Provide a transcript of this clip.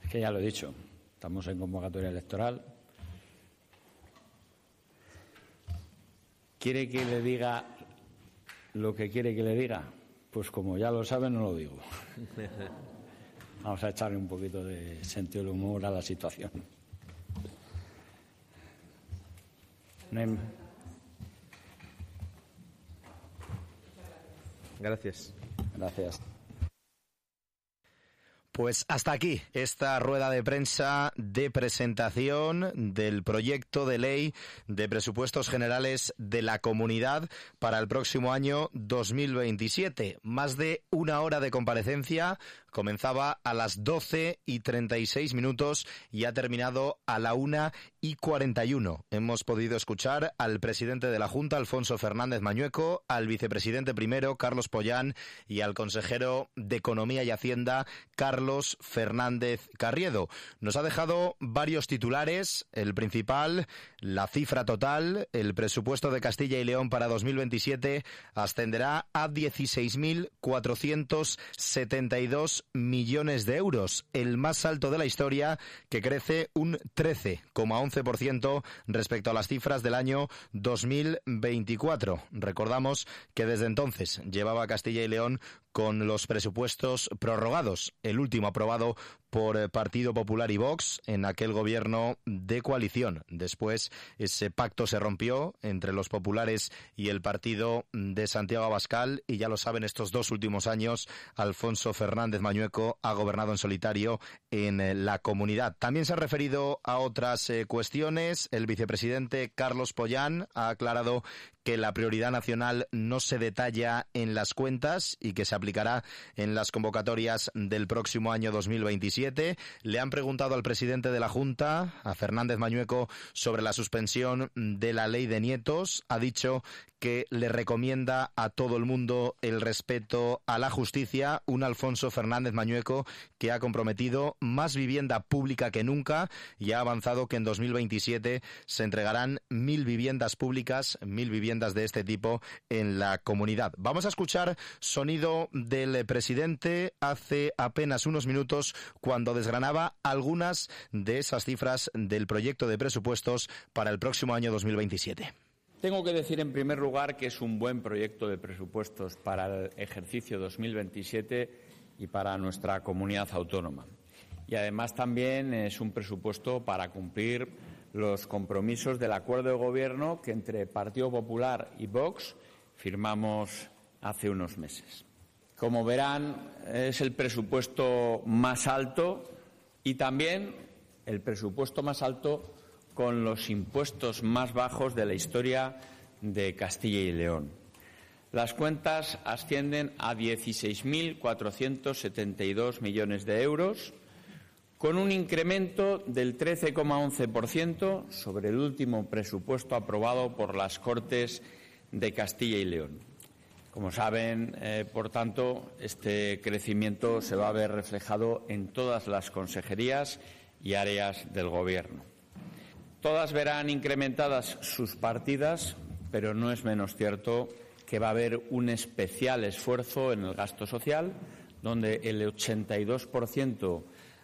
Que ya lo he dicho, estamos en convocatoria electoral. ¿Quiere que le diga lo que quiere que le diga? Pues como ya lo sabe, no lo digo. Vamos a echarle un poquito de sentido del humor a la situación. Gracias. Gracias. Pues hasta aquí esta rueda de prensa de presentación del proyecto de ley de presupuestos generales de la Comunidad para el próximo año 2027. Más de una hora de comparecencia. Comenzaba a las 12:36 y ha terminado a la 1:41. Hemos podido escuchar al presidente de la Junta, Alfonso Fernández Mañueco, al vicepresidente primero, Carlos Pollán, y al consejero de Economía y Hacienda, Carlos Fernández Carriedo. Nos ha dejado varios titulares. El principal, la cifra total, el presupuesto de Castilla y León para 2027 ascenderá a 16.472 millones de euros, el más alto de la historia, que crece un 13,11% respecto a las cifras del año 2024. Recordamos que desde entonces llevaba Castilla y León con los presupuestos prorrogados, el último aprobado por Partido Popular y Vox en aquel gobierno de coalición. Después ese pacto se rompió entre los populares y el partido de Santiago Abascal, y ya lo saben, estos 2 últimos años Alfonso Fernández Mañueco ha gobernado en solitario en la Comunidad. También se ha referido a otras cuestiones. El vicepresidente Carlos Pollán ha aclarado que la prioridad nacional no se detalla en las cuentas y que se aplicará en las convocatorias del próximo año 2027. Le han preguntado al presidente de la Junta, a Fernández Mañueco, sobre la suspensión de la ley de nietos. Ha dicho que le recomienda a todo el mundo el respeto a la justicia. Un Alfonso Fernández Mañueco que ha comprometido más vivienda pública que nunca y ha avanzado que en 2027 se entregarán 1.000 viviendas públicas, 1.000 viviendas de este tipo en la Comunidad. Vamos a escuchar sonido del presidente hace apenas unos minutos, cuando desgranaba algunas de esas cifras del proyecto de presupuestos para el próximo año 2027. Tengo que decir en primer lugar que es un buen proyecto de presupuestos para el ejercicio 2027 y para nuestra comunidad autónoma. Y además también es un presupuesto para cumplir los compromisos del acuerdo de gobierno que entre Partido Popular y Vox firmamos hace unos meses. Como verán, es el presupuesto más alto y también el presupuesto más alto con los impuestos más bajos de la historia de Castilla y León. Las cuentas ascienden a 16.472 millones de euros, con un incremento del 13,11% sobre el último presupuesto aprobado por las Cortes de Castilla y León. Como saben, por tanto, este crecimiento se va a ver reflejado en todas las consejerías y áreas del Gobierno. Todas verán incrementadas sus partidas, pero no es menos cierto que va a haber un especial esfuerzo en el gasto social, donde el 82%